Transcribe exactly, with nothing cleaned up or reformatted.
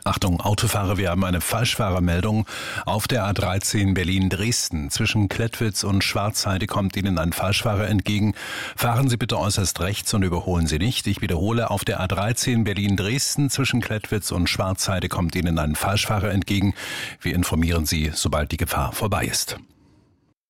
Achtung, Autofahrer, wir haben eine Falschfahrermeldung. Auf der A dreizehn Berlin-Dresden zwischen Klettwitz und Schwarzheide kommt Ihnen ein Falschfahrer entgegen. Fahren Sie bitte äußerst rechts und überholen Sie nicht. Ich wiederhole, auf der A dreizehn Berlin-Dresden zwischen Klettwitz und Schwarzheide kommt Ihnen ein Falschfahrer entgegen. Wir informieren Sie, sobald die Gefahr vorbei ist.